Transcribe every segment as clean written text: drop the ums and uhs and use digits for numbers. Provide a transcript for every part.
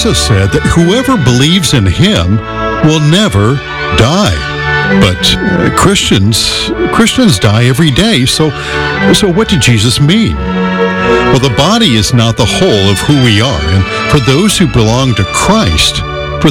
Jesus said that whoever believes in him will never die. But Christians die every day. So what did Jesus mean? Well, the body is not the whole of who we are. And for those who belong to Christ,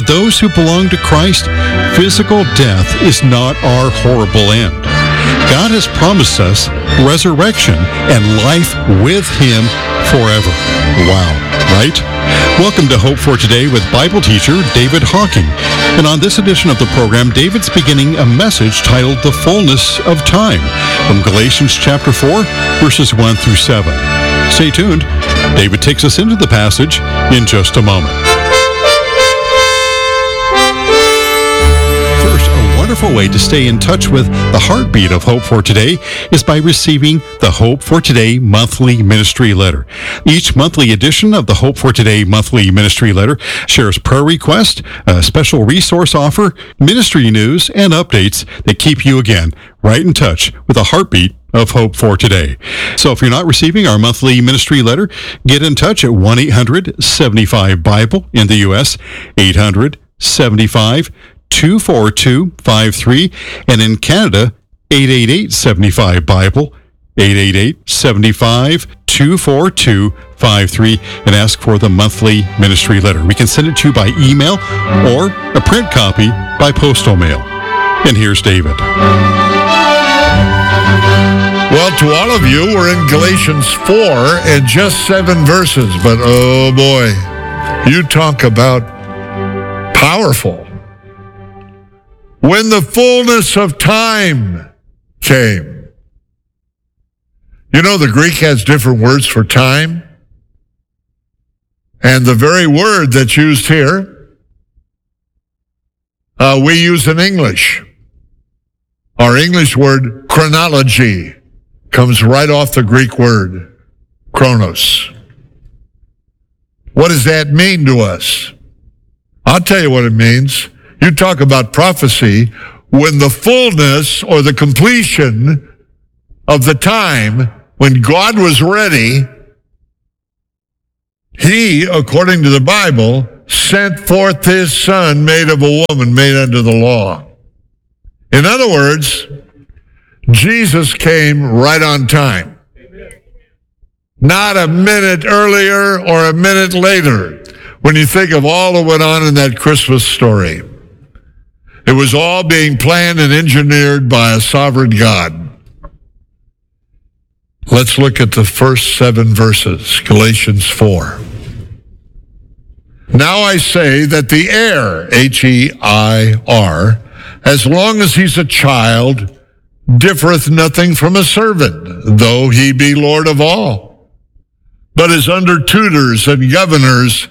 physical death is not our horrible end. God has promised us resurrection and life with him forever. Wow, right? Welcome to Hope for Today with Bible teacher David Hawking. And on this edition of the program, David's beginning a message titled The Fullness of Time from Galatians chapter 4, verses 1 through 7. Stay tuned. David takes us into the passage in just a moment. A wonderful way to stay in touch with the heartbeat of Hope for Today is by receiving the Hope for Today monthly ministry letter. Each monthly edition of the Hope for Today monthly ministry letter shares prayer requests, a special resource offer, ministry news, and updates that keep you again right in touch with the heartbeat of Hope for Today. So if you're not receiving our monthly ministry letter, get in touch at 1-800-75-BIBLE in the U.S., 800-75-242-53, and in Canada, 888-75-BIBLE, 888-75-242-53, and ask for the monthly ministry letter. We can send it to you by email or a print copy by postal mail. And here's David. Well, to all of you, we're in Galatians 4 and just 7 verses, but oh boy, you talk about powerful. When the fullness of time came. You know, the Greek has different words for time, and the very word that's used here, we use in English. Our English word chronology comes right off the Greek word chronos. What does that mean to us? I'll tell you what it means. You talk about prophecy, when the fullness or the completion of the time, when God was ready, he, according to the Bible, sent forth his son, made of a woman, made under the law. In other words, Jesus came right on time. Not a minute earlier or a minute later. When you think of all that went on in that Christmas story, it was all being planned and engineered by a sovereign God. Let's look at the first 7 verses, Galatians 4. Now I say that the heir, H-E-I-R, as long as he's a child, differeth nothing from a servant, though he be Lord of all, but is under tutors and governors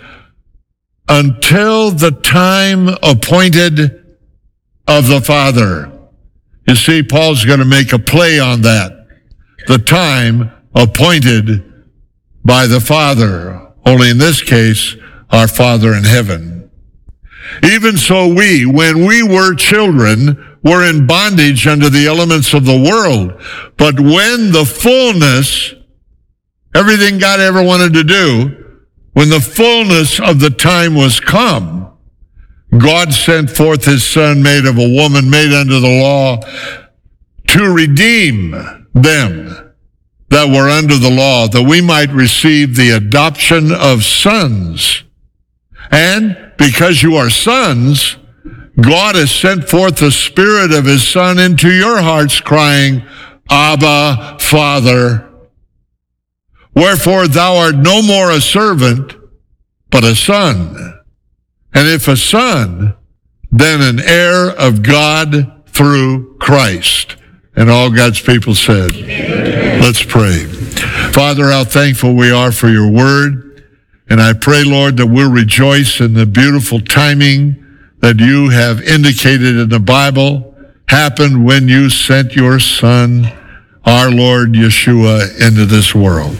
until the time appointed of the Father. You see, Paul's going to make a play on that. The time appointed by the Father, only in this case, our Father in heaven. Even so we, when we were children, were in bondage under the elements of the world. But when the fullness, everything God ever wanted to do, when the fullness of the time was come, God sent forth his son, made of a woman, made under the law, to redeem them that were under the law, that we might receive the adoption of sons. And because you are sons, God has sent forth the Spirit of his Son into your hearts, crying, Abba, Father. Wherefore thou art no more a servant, but a son. And if a son, then an heir of God through Christ. And all God's people said, amen. Let's pray. Father, how thankful we are for your word. And I pray, Lord, that we'll rejoice in the beautiful timing that you have indicated in the Bible happened when you sent your Son, our Lord Yeshua, into this world.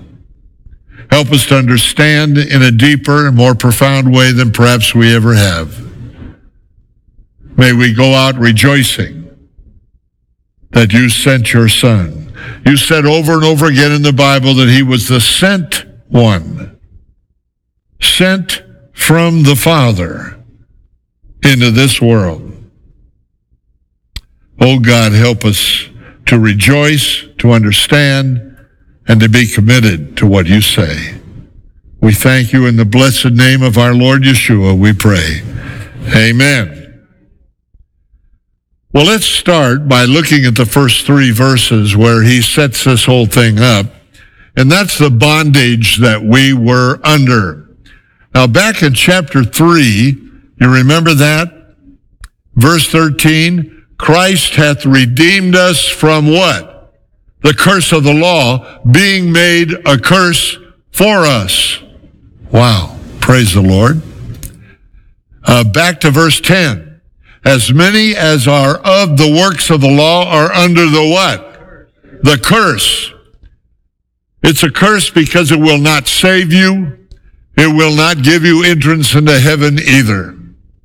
Help us to understand in a deeper and more profound way than perhaps we ever have. May we go out rejoicing that you sent your Son. You said over and over again in the Bible that he was the sent one. Sent from the Father into this world. Oh God, help us to rejoice, to understand, and to be committed to what you say. We thank you in the blessed name of our Lord Yeshua, we pray. Amen. Well, let's start by looking at the first 3 verses where he sets this whole thing up. And that's the bondage that we were under. Now, back in chapter 3, you remember that? Verse 13, Christ hath redeemed us from what? The curse of the law, being made a curse for us. Wow. Praise the Lord. Back to verse 10. As many as are of the works of the law are under the what? The curse. It's a curse because it will not save you. It will not give you entrance into heaven either.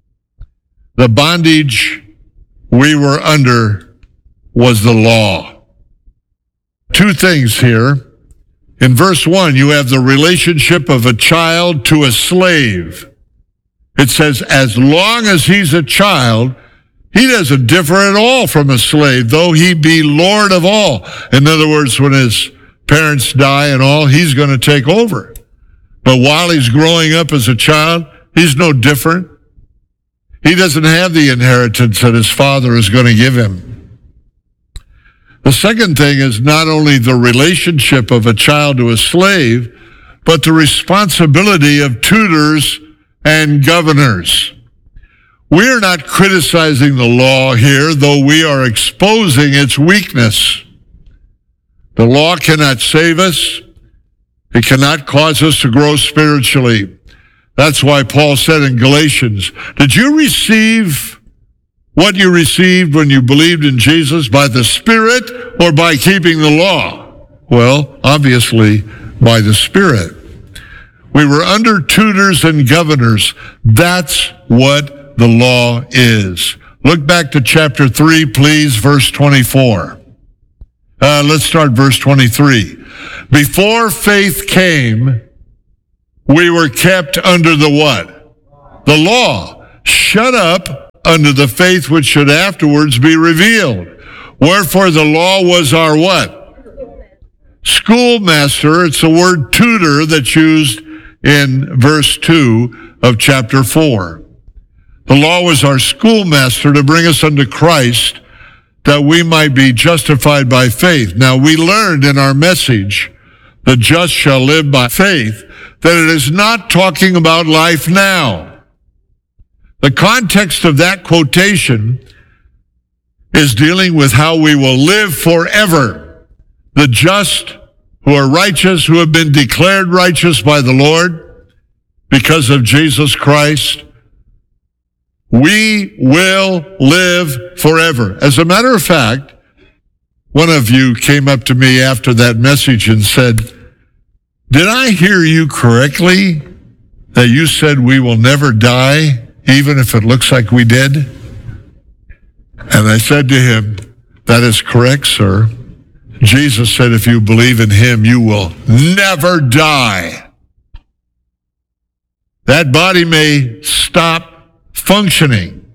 The bondage we were under was the law. 2 things here. In verse 1, you have the relationship of a child to a slave. It says, as long as he's a child, he doesn't differ at all from a slave, though he be Lord of all. In other words, when his parents die and all, he's going to take over. But while he's growing up as a child, he's no different. He doesn't have the inheritance that his father is going to give him. The second thing is not only the relationship of a child to a slave, but the responsibility of tutors and governors. We're not criticizing the law here, though we are exposing its weakness. The law cannot save us. It cannot cause us to grow spiritually. That's why Paul said in Galatians, did you receive what you received when you believed in Jesus? By the Spirit or by keeping the law? Well, obviously, by the Spirit. We were under tutors and governors. That's what the law is. Look back to chapter 3, please, verse 24. Let's start verse 23. Before faith came, we were kept under the what? The law. Shut up under the faith which should afterwards be revealed. Wherefore the law was our what? Schoolmaster. It's the word tutor that's used in verse 2 of chapter 4. The law was our schoolmaster to bring us unto Christ, that we might be justified by faith. Now, we learned in our message, the just shall live by faith, that it is not talking about life now. The context of that quotation is dealing with how we will live forever. The just who are righteous, who have been declared righteous by the Lord because of Jesus Christ, we will live forever. As a matter of fact, one of you came up to me after that message and said, did I hear you correctly that you said we will never die, even if it looks like we did? And I said to him, that is correct, sir. Jesus said, if you believe in him, you will never die. That body may stop functioning,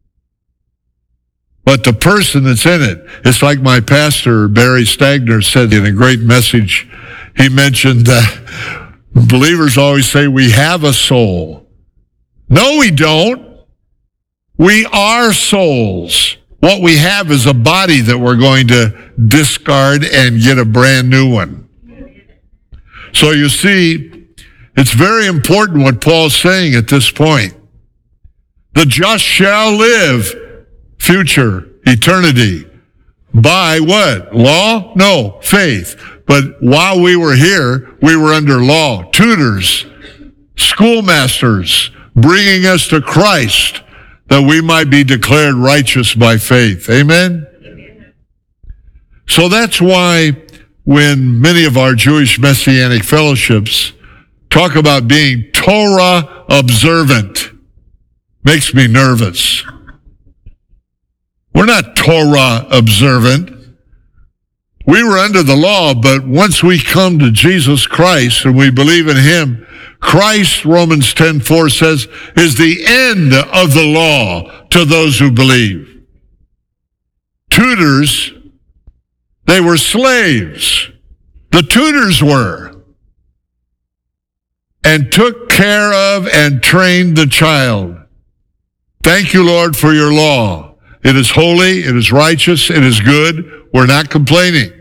but the person that's in it, it's like my pastor, Barry Stagner, said in a great message. He mentioned that believers always say we have a soul. No, we don't. We are souls. What we have is a body that we're going to discard and get a brand new one. So you see, it's very important what Paul's saying at this point. The just shall live, future, eternity, by what? Law? No, faith. But while we were here, we were under law. Tutors, schoolmasters, bringing us to Christ, that we might be declared righteous by faith. Amen? Amen. So that's why when many of our Jewish Messianic fellowships talk about being Torah observant, makes me nervous. We're not Torah observant. We were under the law, but once we come to Jesus Christ and we believe in him, Christ, Romans 10:4 says, is the end of the law to those who believe. Tutors, they were slaves. The tutors were. And took care of and trained the child. Thank you, Lord, for your law. It is holy, it is righteous, it is good. We're not complaining.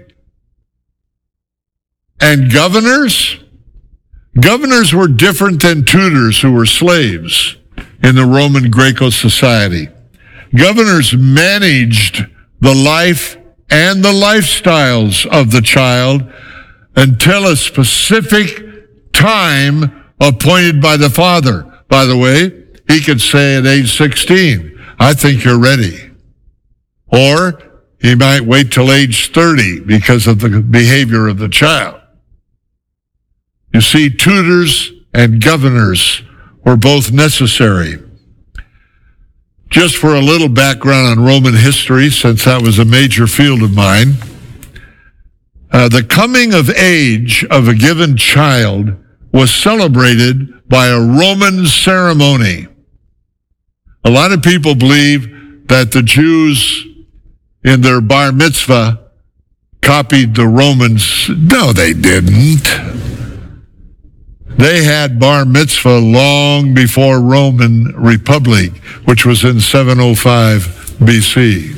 And governors? Governors were different than tutors who were slaves in the Roman Greco society. Governors managed the life and the lifestyles of the child until a specific time appointed by the father. By the way, he could say at age 16, I think you're ready. Or he might wait till age 30 because of the behavior of the child. You see, tutors and governors were both necessary. Just for a little background on Roman history, since that was a major field of mine, the coming of age of a given child was celebrated by a Roman ceremony. A lot of people believe that the Jews in their bar mitzvah copied the Romans. No, they didn't. They had bar mitzvah long before Roman Republic, which was in 705 BC.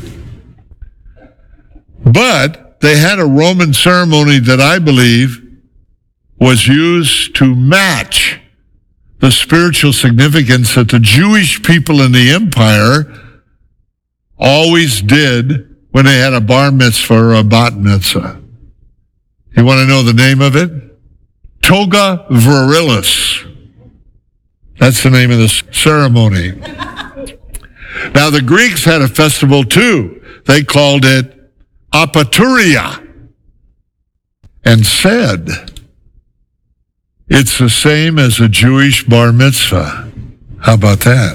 But they had a Roman ceremony that I believe was used to match the spiritual significance that the Jewish people in the empire always did when they had a bar mitzvah or a bat mitzvah. You want to know the name of it? Toga virilis. That's the name of the ceremony. Now, the Greeks had a festival too. They called it Apaturia and said it's the same as a Jewish bar mitzvah. How about that?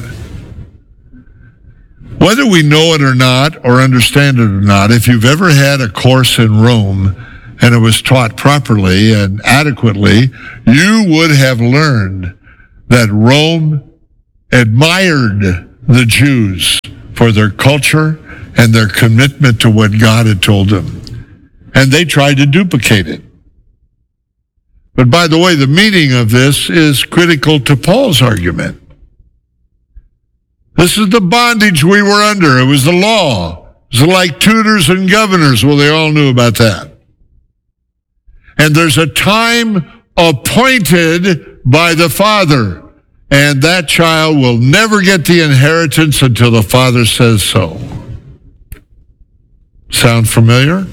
Whether we know it or not, or understand it or not, if you've ever had a course in Rome and it was taught properly and adequately, you would have learned that Rome admired the Jews for their culture and their commitment to what God had told them. And they tried to duplicate it. But by the way, the meaning of this is critical to Paul's argument. This is the bondage we were under. It was the law. It was like tutors and governors. Well, they all knew about that. And there's a time appointed by the father, and that child will never get the inheritance until the father says so. Sound familiar?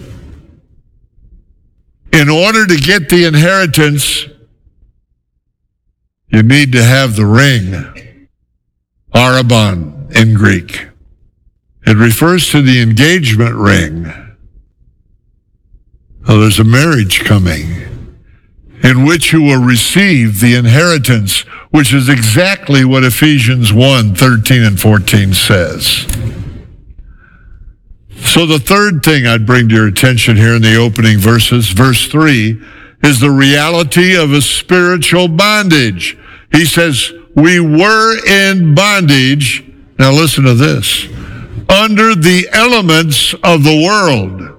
In order to get the inheritance, you need to have the ring, arabon in Greek. It refers to the engagement ring. Well, there's a marriage coming in which you will receive the inheritance, which is exactly what Ephesians 1:13 and 14 says. So the third thing I'd bring to your attention here in the opening verses, verse 3, is the reality of a spiritual bondage. He says, we were in bondage, now listen to this, under the elements of the world.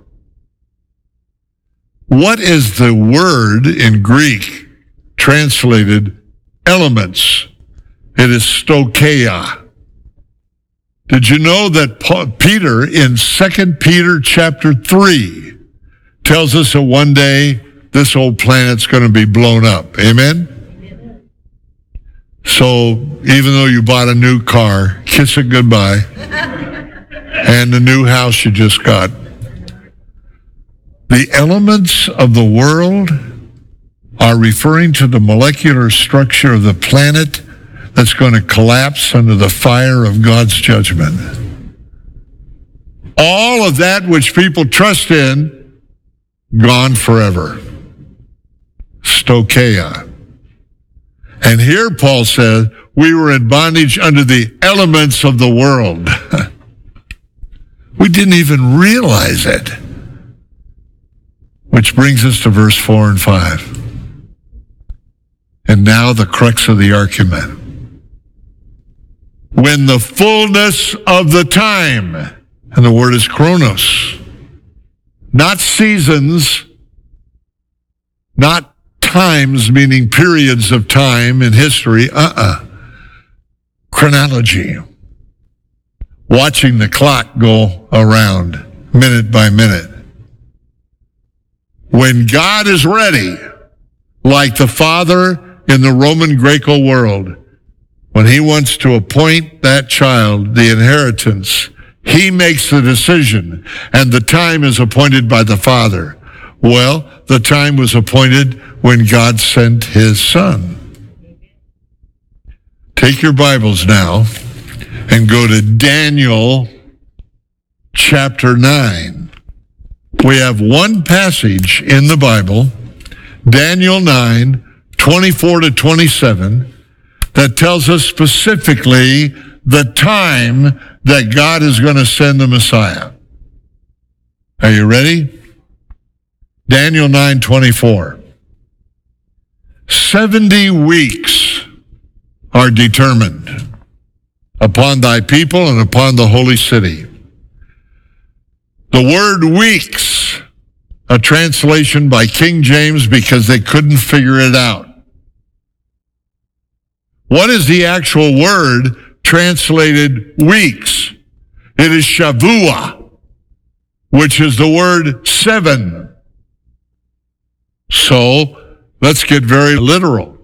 What is the word in Greek translated elements? It is stoicheia. Did you know that Peter in 2 Peter chapter 3 tells us that one day this old planet's going to be blown up? Amen? So even though you bought a new car, kiss it goodbye. And the new house you just got. The elements of the world are referring to the molecular structure of the planet that's going to collapse under the fire of God's judgment. All of that which people trust in, gone forever. Stoicheia. And here Paul says, we were in bondage under the elements of the world. We didn't even realize it. Which brings us to verse 4 and 5. And now the crux of the argument. When the fullness of the time, and the word is chronos, not seasons, not times, meaning periods of time in history, chronology. Watching the clock go around minute by minute. When God is ready, like the Father in the Roman Greco world, when he wants to appoint that child the inheritance, he makes the decision, and the time is appointed by the Father. Well, the time was appointed when God sent his Son. Take your Bibles now and go to Daniel chapter 9. We have one passage in the Bible, Daniel 9, 24 to 27, that tells us specifically the time that God is going to send the Messiah. Are you ready? Daniel 9:24. 70 weeks are determined upon thy people and upon the holy city. The word weeks, a translation by King James because they couldn't figure it out. What is the actual word translated weeks? It is Shavua, which is the word 7. So, let's get very literal.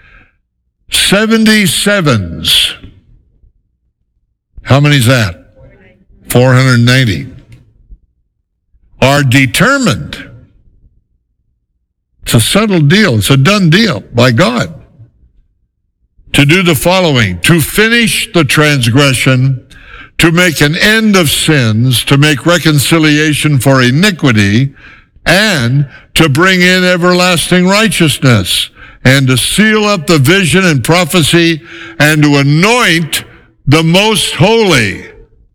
77s. How many is that? 490. Are determined. It's a subtle deal. It's a done deal by God. To do the following: to finish the transgression, to make an end of sins, to make reconciliation for iniquity, and to bring in everlasting righteousness, and to seal up the vision and prophecy, and to anoint the most holy.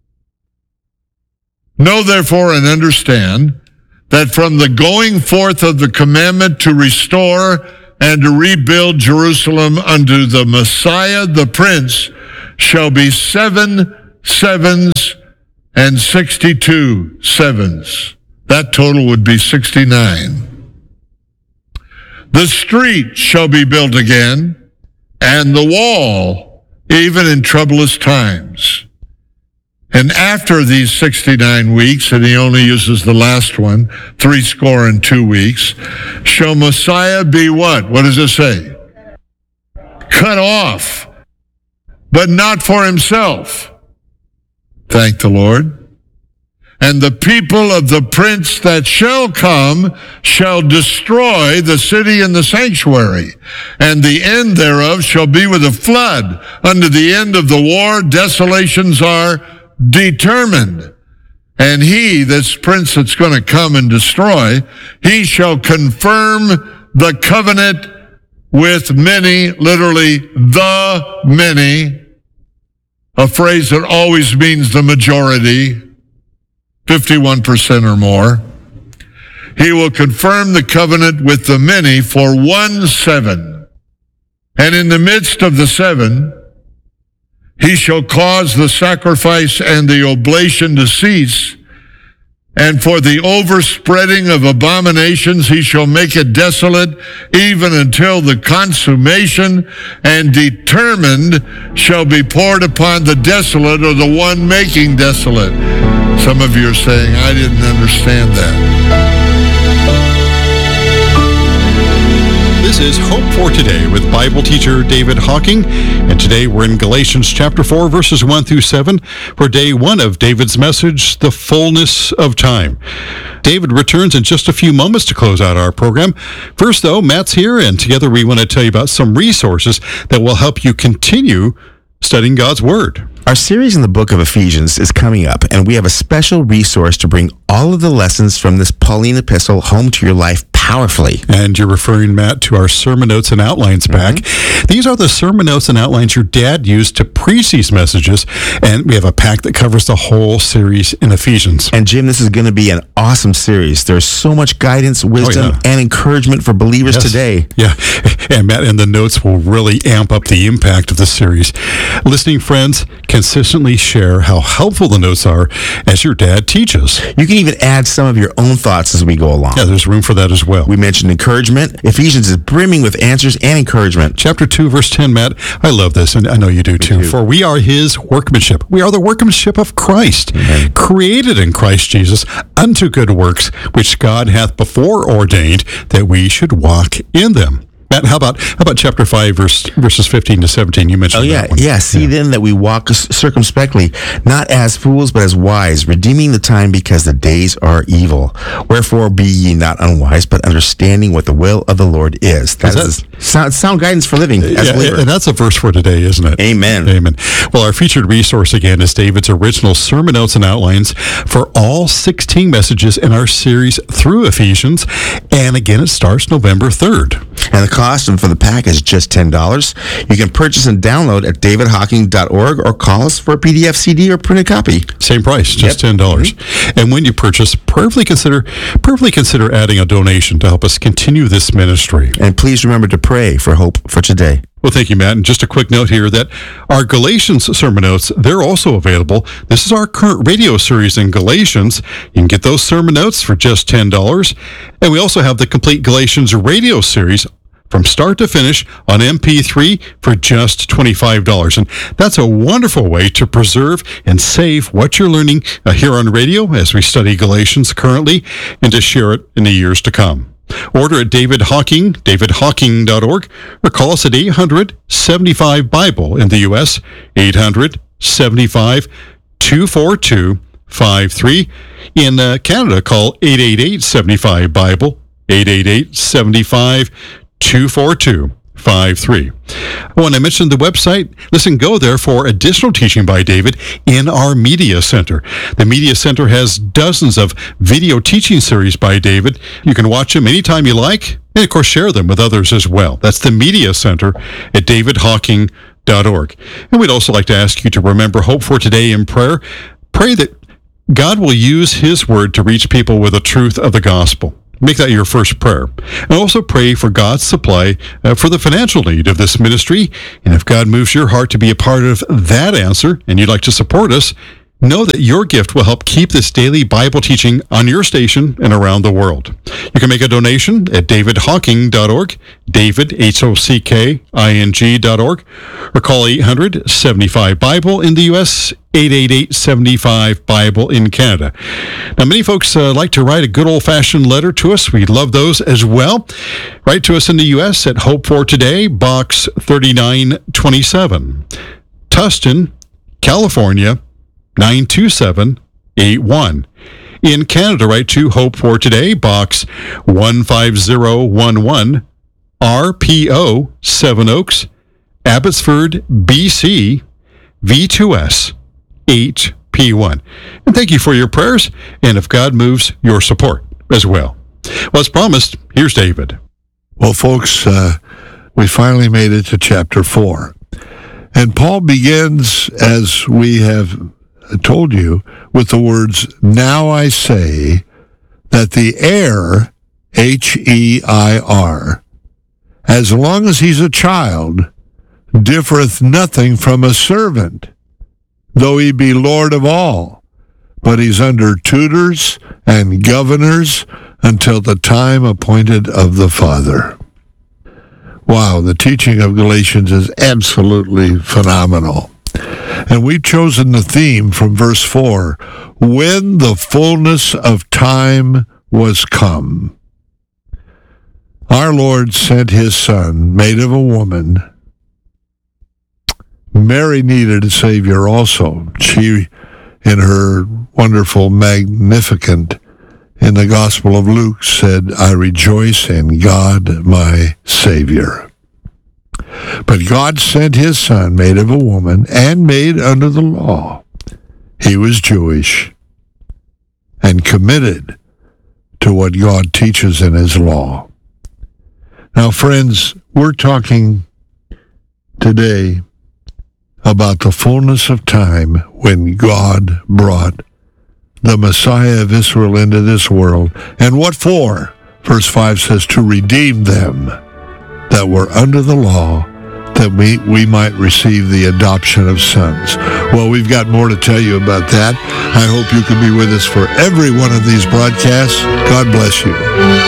Know therefore and understand that from the going forth of the commandment to restore and to rebuild Jerusalem unto the Messiah the Prince shall be 7 sevens and 62 sevens. That total would be 69. The street shall be built again, and the wall, even in troublous times. And after these 69 weeks, and he only uses the last one, 62 weeks, shall Messiah be what? What does it say? Cut off, but not for himself. Thank the Lord. And the people of the prince that shall come shall destroy the city and the sanctuary, and the end thereof shall be with a flood. Unto the end of the war, desolations are determined. And he, this prince that's going to come and destroy, he shall confirm the covenant with many, literally the many, a phrase that always means the majority, 51% or more. He will confirm the covenant with the many for 1 7. And in the midst of the 7, he shall cause the sacrifice and the oblation to cease, and for the overspreading of abominations he shall make it desolate, even until the consummation, and determined shall be poured upon the desolate, or the one making desolate. Some of you are saying, I didn't understand that. This is Hope for Today with Bible teacher David Hocking, and today we're in Galatians chapter 4, verses 1 through 7, for day 1 of David's message, The Fullness of Time. David returns in just a few moments to close out our program. First, though, Matt's here, and together we want to tell you about some resources that will help you continue studying God's Word. Our series in the book of Ephesians is coming up, and we have a special resource to bring all of the lessons from this Pauline epistle home to your life powerfully. And you're referring, Matt, to our sermon notes and outlines pack. These are the sermon notes and outlines your dad used to preach these messages. And we have a pack that covers the whole series in Ephesians. And Jim, this is going to be an awesome series. There's so much guidance, wisdom, and encouragement for believers today. Yeah. And Matt, and the notes will really amp up the impact of the series. Listening friends, consistently share how helpful the notes are as your dad teaches. You can even add some of your own thoughts as we go along. Yeah, there's room for that as well. We mentioned encouragement. Ephesians is brimming with answers and encouragement. Chapter 2, verse 10, Matt, I love this, and I know you do too. For we are his workmanship. We are the workmanship of Christ, created in Christ Jesus unto good works, which God hath before ordained that we should walk in them. Matt, how about chapter 5, verses 15 to 17? You mentioned that one. See then that we walk circumspectly, not as fools, but as wise, redeeming the time because the days are evil. Wherefore be ye not unwise, but understanding what the will of the Lord is. That is sound guidance for living as a believer. And that's a verse for today, isn't it? Amen. Amen. Well, our featured resource again is David's original sermon notes and outlines for all 16 messages in our series through Ephesians. And again, it starts November 3rd. And the cost for the pack is just $10. You can purchase and download at davidhawking.org or call us for a PDF, CD, or printed copy. Same price, just $10. And when you purchase, prayerfully consider adding a donation to help us continue this ministry. And please remember to pray for hope for today. Well, thank you, Matt. And just a quick note here that our Galatians sermon notes, they're also available. This is our current radio series in Galatians. You can get those sermon notes for just $10. And we also have the complete Galatians radio series from start to finish on MP3 for just $25. And that's a wonderful way to preserve and save what you're learning here on radio as we study Galatians currently and to share it in the years to come. Order at davidhawking.org, or call us at 800-75-BIBLE in the U.S., 800-75-242-53. In Canada, call 888-75-BIBLE, 888-75-242-53. When I mentioned the website, listen, go there for additional teaching by David in our Media Center. The Media Center has dozens of video teaching series by David. You can watch them anytime you like, and of course share them with others as well. That's the Media Center at davidhawking.org. And we'd also like to ask you to remember Hope for Today in prayer. Pray that God will use his word to reach people with the truth of the gospel. Make that your first prayer. And also pray for God's supply for the financial need of this ministry. And if God moves your heart to be a part of that answer and you'd like to support us, know that your gift will help keep this daily Bible teaching on your station and around the world. You can make a donation at davidhawking.org, davidhawking.org, or call 800-75-BIBLE in the U.S., 888-75-BIBLE in Canada. Now, many folks like to write a good old-fashioned letter to us. We love those as well. Write to us in the U.S. at Hope for Today, Box 3927, Tustin, California, 92781. In Canada, write to Hope for Today, Box 15011, RPO 7 Oaks, Abbotsford, BC, V2S 8P1. And thank you for your prayers, and if God moves, your support as well. Well, as promised, here's David. Well, folks, we finally made it to chapter 4. And Paul begins, as we have told you, with the words, "Now I say that the heir, H-E-I-R, as long as he's a child, differeth nothing from a servant, though he be Lord of all, but he's under tutors and governors until the time appointed of the Father." Wow, the teaching of Galatians is absolutely phenomenal. And we've chosen the theme from verse 4, when the fullness of time was come. Our Lord sent his Son, made of a woman. Mary needed a Savior also. She, in her wonderful Magnificat in the Gospel of Luke, said, "I rejoice in God my Savior." But God sent his Son, made of a woman, and made under the law. He was Jewish and committed to what God teaches in his law. Now, friends, we're talking today about the fullness of time when God brought the Messiah of Israel into this world. And what for? Verse 5 says, to redeem them that were under the law, that we might receive the adoption of sons. Well, we've got more to tell you about that. I hope you can be with us for every one of these broadcasts. God bless you.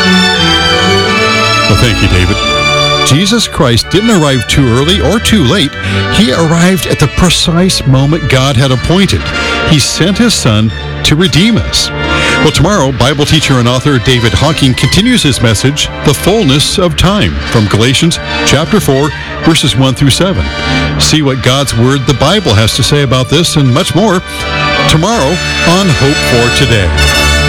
Well, thank you, David. Jesus Christ didn't arrive too early or too late. He arrived at the precise moment God had appointed. He sent his Son to redeem us. Well, tomorrow, Bible teacher and author David Hawking continues his message, The Fullness of Time, from Galatians chapter 4, verses 1 through 7. See what God's Word, the Bible, has to say about this and much more tomorrow on Hope for Today.